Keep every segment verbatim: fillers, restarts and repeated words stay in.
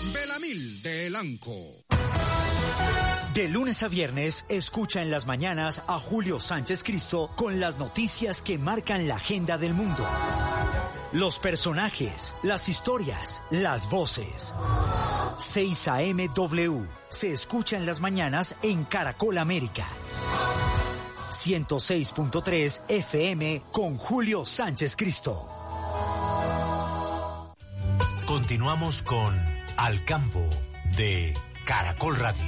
Belamil de Elanco. De lunes a viernes, escucha en las mañanas a Julio Sánchez Cristo con las noticias que marcan la agenda del mundo. Los personajes, las historias, las voces. seis A M W se escucha en las mañanas en Caracol América. ciento seis punto tres F M con Julio Sánchez Cristo. Continuamos con Al Campo de Caracol Radio.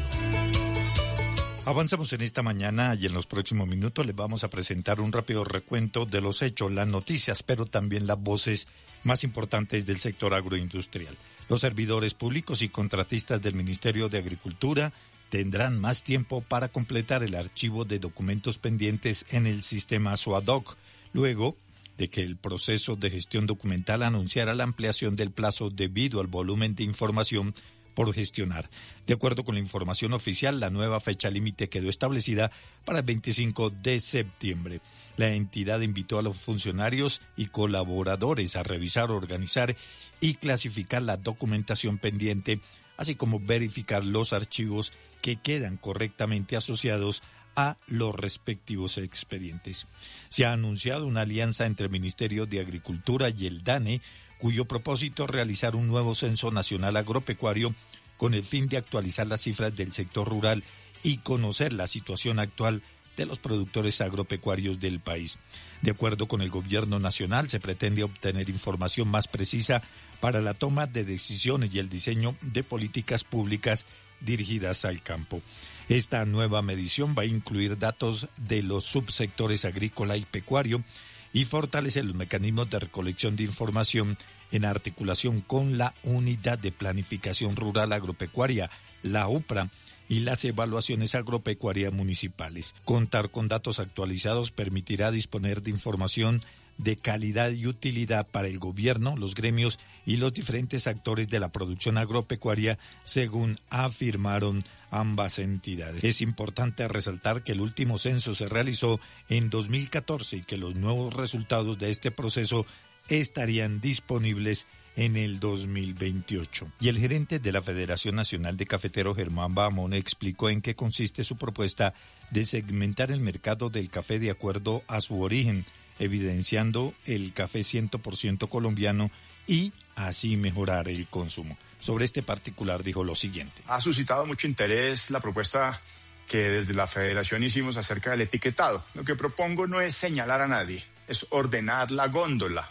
Avanzamos en esta mañana y en los próximos minutos les vamos a presentar un rápido recuento de los hechos, las noticias, pero también las voces más importantes del sector agroindustrial. Los servidores públicos y contratistas del Ministerio de Agricultura tendrán más tiempo para completar el archivo de documentos pendientes en el sistema SUADOC, luego de que el proceso de gestión documental anunciara la ampliación del plazo debido al volumen de información por gestionar. De acuerdo con la información oficial, la nueva fecha límite quedó establecida para el veinticinco de septiembre. La entidad invitó a los funcionarios y colaboradores a revisar, organizar y clasificar la documentación pendiente, así como verificar los archivos que quedan correctamente asociados a los respectivos expedientes. Se ha anunciado una alianza entre el Ministerio de Agricultura y el DANE, cuyo propósito es realizar un nuevo censo nacional agropecuario con el fin de actualizar las cifras del sector rural y conocer la situación actual de los productores agropecuarios del país. De acuerdo con el gobierno nacional, se pretende obtener información más precisa para la toma de decisiones y el diseño de políticas públicas dirigidas al campo. Esta nueva medición va a incluir datos de los subsectores agrícola y pecuario y fortalecer los mecanismos de recolección de información en articulación con la Unidad de Planificación Rural Agropecuaria, la UPRA, y las evaluaciones agropecuarias municipales. Contar con datos actualizados permitirá disponer de información de calidad y utilidad para el gobierno, los gremios y los diferentes actores de la producción agropecuaria, según afirmaron ambas entidades. Es importante resaltar que el último censo se realizó en dos mil catorce y que los nuevos resultados de este proceso estarían disponibles en el dos mil veintiocho. Y el gerente de la Federación Nacional de Cafeteros, Germán Bahamón, explicó en qué consiste su propuesta de segmentar el mercado del café de acuerdo a su origen, evidenciando el café cien por ciento colombiano y así mejorar el consumo. Sobre este particular dijo lo siguiente. Ha suscitado mucho interés la propuesta que desde la Federación hicimos acerca del etiquetado. Lo que propongo no es señalar a nadie, es ordenar la góndola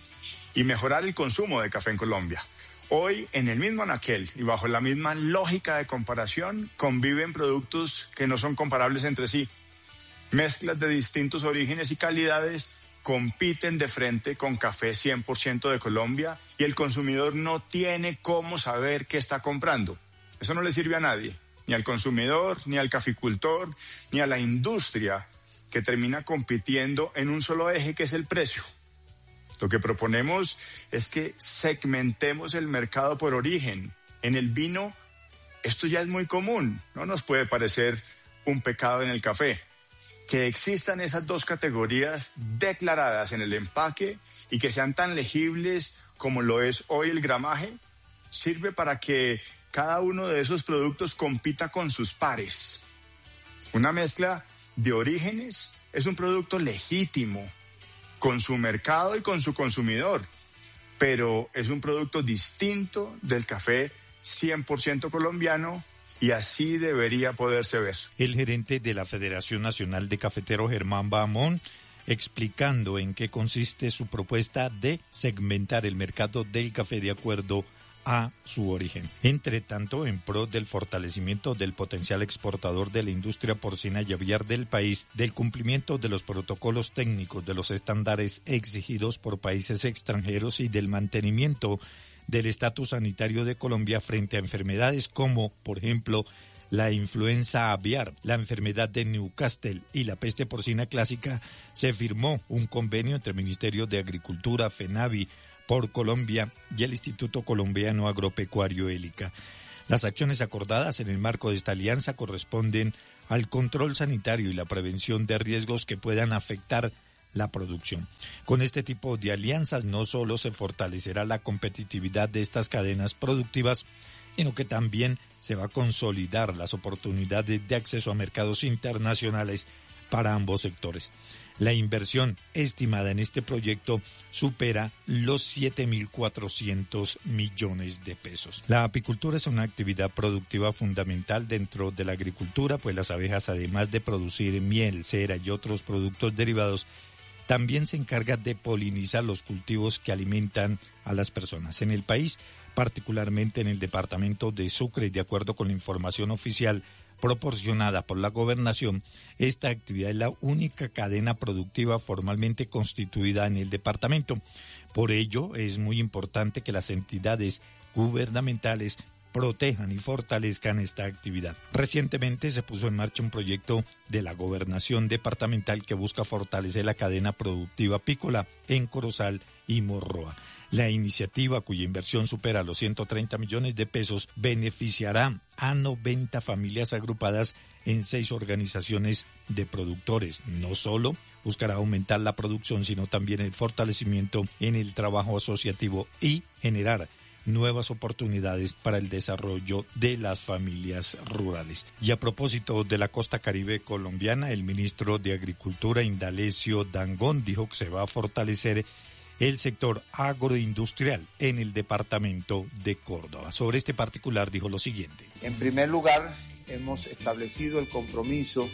y mejorar el consumo de café en Colombia. Hoy, en el mismo anaquel y bajo la misma lógica de comparación, conviven productos que no son comparables entre sí. Mezclas de distintos orígenes y calidades compiten de frente con café cien por ciento de Colombia y el consumidor no tiene cómo saber qué está comprando. Eso no le sirve a nadie, ni al consumidor, ni al caficultor, ni a la industria que termina compitiendo en un solo eje que es el precio. Lo que proponemos es que segmentemos el mercado por origen. En el vino, esto ya es muy común, no nos puede parecer un pecado en el café. Que existan esas dos categorías declaradas en el empaque y que sean tan legibles como lo es hoy el gramaje, sirve para que cada uno de esos productos compita con sus pares. Una mezcla de orígenes es un producto legítimo, con su mercado y con su consumidor, pero es un producto distinto del café cien por ciento colombiano y así debería poderse ver. El gerente de la Federación Nacional de Cafeteros, Germán Bahamón, explicando en qué consiste su propuesta de segmentar el mercado del café de acuerdo a su origen. Entre tanto, en pro del fortalecimiento del potencial exportador de la industria porcina y aviar del país, del cumplimiento de los protocolos técnicos, de los estándares exigidos por países extranjeros y del mantenimiento del estatus sanitario de Colombia frente a enfermedades como, por ejemplo, la influenza aviar, la enfermedad de Newcastle y la peste porcina clásica, se firmó un convenio entre el Ministerio de Agricultura, FENAVI, por Colombia y el Instituto Colombiano Agropecuario ELICA. Las acciones acordadas en el marco de esta alianza corresponden al control sanitario y la prevención de riesgos que puedan afectar la producción. Con este tipo de alianzas no solo se fortalecerá la competitividad de estas cadenas productivas, sino que también se va a consolidar las oportunidades de acceso a mercados internacionales para ambos sectores. La inversión estimada en este proyecto supera los siete mil cuatrocientos millones de pesos. La apicultura es una actividad productiva fundamental dentro de la agricultura, pues las abejas, además de producir miel, cera y otros productos derivados, también se encargan de polinizar los cultivos que alimentan a las personas. En el país, particularmente en el departamento de Sucre, de acuerdo con la información oficial proporcionada por la gobernación, esta actividad es la única cadena productiva formalmente constituida en el departamento. Por ello, es muy importante que las entidades gubernamentales protejan y fortalezcan esta actividad. Recientemente se puso en marcha un proyecto de la gobernación departamental que busca fortalecer la cadena productiva apícola en Corozal y Morroa. La iniciativa, cuya inversión supera los ciento treinta millones de pesos, beneficiará a noventa familias agrupadas en seis organizaciones de productores. No solo buscará aumentar la producción, sino también el fortalecimiento en el trabajo asociativo y generar nuevas oportunidades para el desarrollo de las familias rurales. Y a propósito de la costa caribe colombiana, el ministro de Agricultura, Indalecio Dangond, dijo que se va a fortalecer el sector agroindustrial en el departamento de Córdoba. Sobre este particular dijo lo siguiente. En primer lugar, hemos establecido el compromiso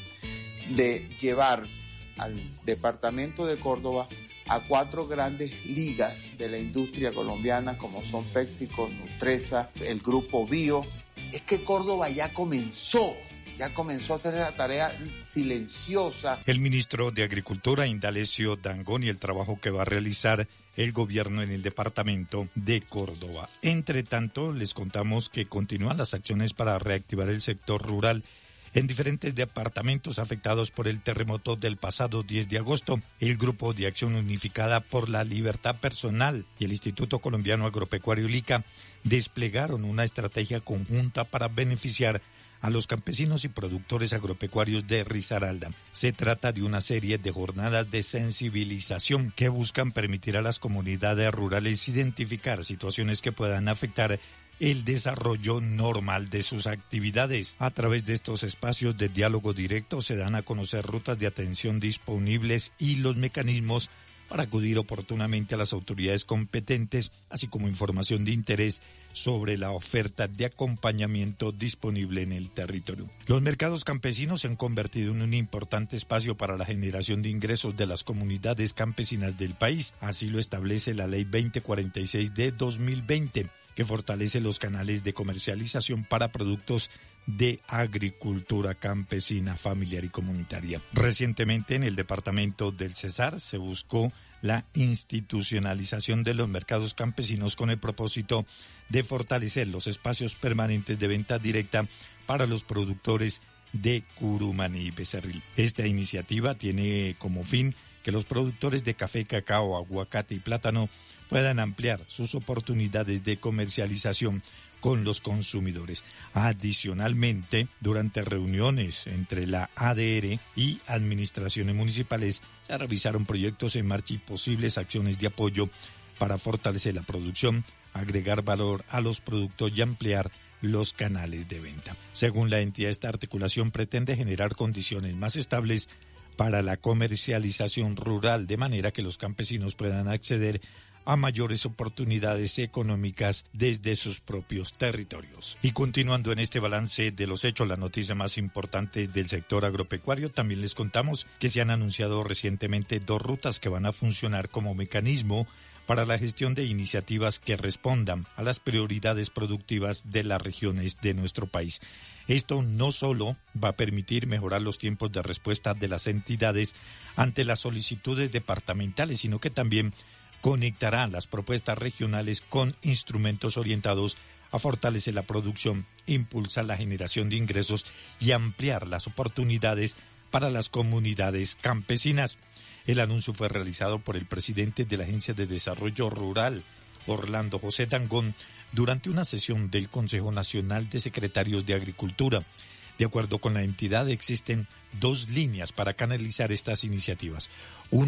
de llevar al departamento de Córdoba a cuatro grandes ligas de la industria colombiana, como son Péxico, Nutresa, el Grupo Bio. Es que Córdoba ya comenzó, ya comenzó a hacer esa tarea silenciosa. El ministro de Agricultura, Indalecio Dangond, y el trabajo que va a realizar el gobierno en el departamento de Córdoba. Entre tanto, les contamos que continúan las acciones para reactivar el sector rural en diferentes departamentos afectados por el terremoto del pasado diez de agosto. El Grupo de Acción Unificada por la Libertad Personal y el Instituto Colombiano Agropecuario LICA desplegaron una estrategia conjunta para beneficiar a los campesinos y productores agropecuarios de Risaralda. Se trata de una serie de jornadas de sensibilización que buscan permitir a las comunidades rurales identificar situaciones que puedan afectar el desarrollo normal de sus actividades. A través de estos espacios de diálogo directo se dan a conocer rutas de atención disponibles y los mecanismos para acudir oportunamente a las autoridades competentes, así como información de interés sobre la oferta de acompañamiento disponible en el territorio. Los mercados campesinos se han convertido en un importante espacio para la generación de ingresos de las comunidades campesinas del país. Así lo establece la Ley veinte cuarenta y seis de dos mil veinte, que fortalece los canales de comercialización para productos de agricultura campesina, familiar y comunitaria. Recientemente en el departamento del Cesar se buscó la institucionalización de los mercados campesinos con el propósito de fortalecer los espacios permanentes de venta directa para los productores de Curumaní y Becerril. Esta iniciativa tiene como fin que los productores de café, cacao, aguacate y plátano puedan ampliar sus oportunidades de comercialización con los consumidores. Adicionalmente, durante reuniones entre la A D R y administraciones municipales, se revisaron proyectos en marcha y posibles acciones de apoyo para fortalecer la producción, agregar valor a los productos y ampliar los canales de venta. Según la entidad, esta articulación pretende generar condiciones más estables para la comercialización rural, de manera que los campesinos puedan acceder a mayores oportunidades económicas desde sus propios territorios. Y continuando en este balance de los hechos, la noticia más importante del sector agropecuario, también les contamos que se han anunciado recientemente dos rutas que van a funcionar como mecanismo para la gestión de iniciativas que respondan a las prioridades productivas de las regiones de nuestro país. Esto no solo va a permitir mejorar los tiempos de respuesta de las entidades ante las solicitudes departamentales, sino que también conectará las propuestas regionales con instrumentos orientados a fortalecer la producción, impulsar la generación de ingresos y ampliar las oportunidades para las comunidades campesinas. El anuncio fue realizado por el presidente de la Agencia de Desarrollo Rural, Orlando José Dangond, durante una sesión del Consejo Nacional de Secretarios de Agricultura. De acuerdo con la entidad, existen dos líneas para canalizar estas iniciativas. Una,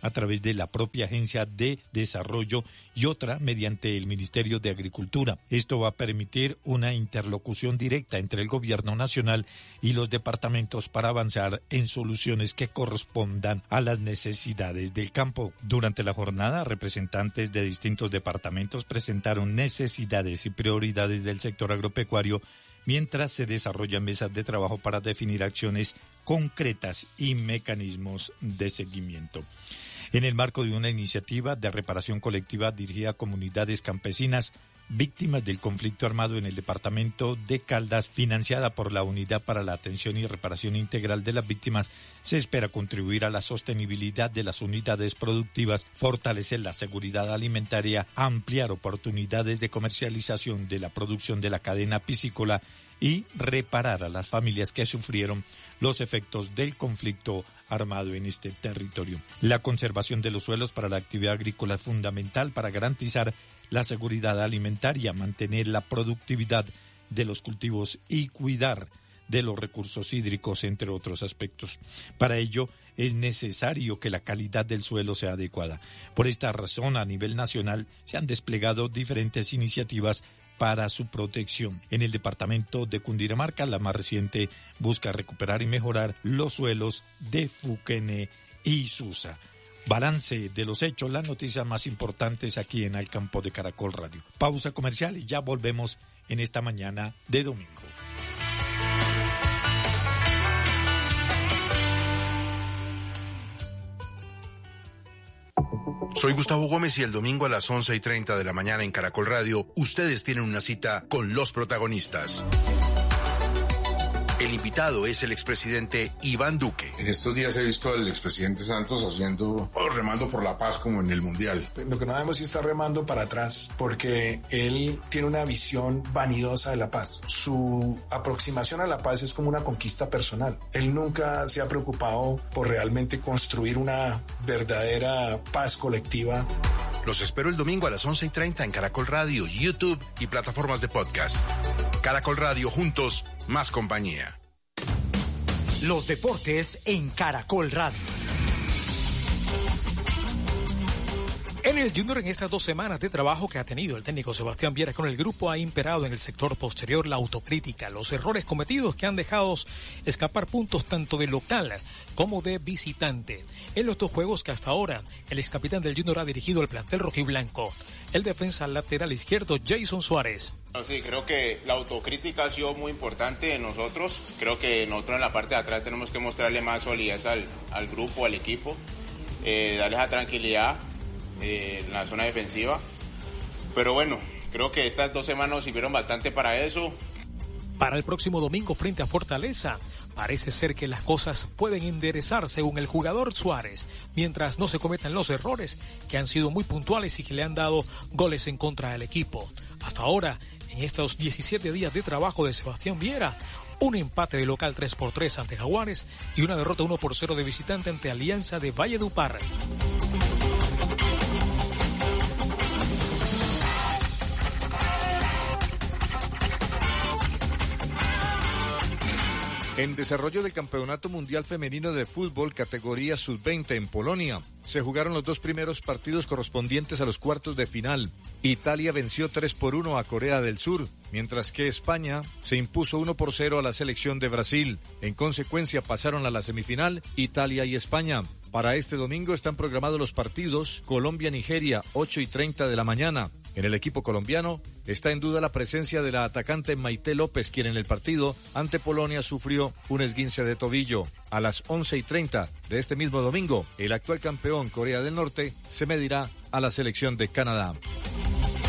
a través de la propia Agencia de Desarrollo y otra mediante el Ministerio de Agricultura. Esto va a permitir una interlocución directa entre el gobierno nacional y los departamentos para avanzar en soluciones que correspondan a las necesidades del campo. Durante la jornada, representantes de distintos departamentos presentaron necesidades y prioridades del sector agropecuario, mientras se desarrollan mesas de trabajo para definir acciones concretas y mecanismos de seguimiento. En el marco de una iniciativa de reparación colectiva dirigida a comunidades campesinas víctimas del conflicto armado en el departamento de Caldas, financiada por la Unidad para la Atención y Reparación Integral de las Víctimas, se espera contribuir a la sostenibilidad de las unidades productivas, fortalecer la seguridad alimentaria, ampliar oportunidades de comercialización de la producción de la cadena piscícola y reparar a las familias que sufrieron los efectos del conflicto armado en este territorio. La conservación de los suelos para la actividad agrícola es fundamental para garantizar la seguridad alimentaria, mantener la productividad de los cultivos y cuidar de los recursos hídricos, entre otros aspectos. Para ello es necesario que la calidad del suelo sea adecuada. Por esta razón, a nivel nacional se han desplegado diferentes iniciativas para su protección. En el departamento de Cundinamarca, la más reciente busca recuperar y mejorar los suelos de Fuquene y Susa. Balance de los hechos, las noticias más importantes aquí en Al Campo de Caracol Radio. Pausa comercial y ya volvemos en esta mañana de domingo. Soy Gustavo Gómez y el domingo a las once y treinta de la mañana en Caracol Radio, ustedes tienen una cita con los protagonistas. El invitado es el expresidente Iván Duque. En estos días he visto al expresidente Santos haciendo, oh, remando por la paz como en el Mundial. Lo que no sabemos es si está remando para atrás, porque él tiene una visión vanidosa de la paz. Su aproximación a la paz es como una conquista personal. Él nunca se ha preocupado por realmente construir una verdadera paz colectiva. Los espero el domingo a las once y treinta en Caracol Radio, YouTube y plataformas de podcast. Caracol Radio, juntos, más compañía. Los deportes en Caracol Radio. En el Junior, en estas dos semanas de trabajo que ha tenido el técnico Sebastián Viera con el grupo, ha imperado en el sector posterior la autocrítica, los errores cometidos que han dejado escapar puntos tanto de local como de visitante. En los dos juegos que hasta ahora el excapitán del Junior ha dirigido el plantel rojiblanco, el defensa lateral izquierdo Jason Suárez. Sí, creo que la autocrítica ha sido muy importante en nosotros. Creo que nosotros en la parte de atrás tenemos que mostrarle más solidez al, al grupo, al equipo, eh, darles la tranquilidad Eh, en la zona defensiva, pero bueno, creo que estas dos semanas sirvieron bastante para eso. Para el próximo domingo frente a Fortaleza, parece ser que las cosas pueden enderezar según el jugador Suárez, mientras no se cometan los errores que han sido muy puntuales y que le han dado goles en contra del equipo. Hasta ahora, en estos diecisiete días de trabajo de Sebastián Viera, un empate de local tres por tres ante Jaguares y una derrota uno por cero de visitante ante Alianza de Valledupar. En desarrollo del Campeonato Mundial Femenino de Fútbol categoría sub veinte en Polonia, se jugaron los dos primeros partidos correspondientes a los cuartos de final. Italia venció tres por uno a Corea del Sur, mientras que España se impuso uno por cero a la selección de Brasil. En consecuencia pasaron a la semifinal Italia y España. Para este domingo están programados los partidos Colombia-Nigeria, ocho y treinta de la mañana. En el equipo colombiano está en duda la presencia de la atacante Maite López, quien en el partido ante Polonia sufrió un esguince de tobillo. A las once y treinta de este mismo domingo, el actual campeón Corea del Norte se medirá a la selección de Canadá.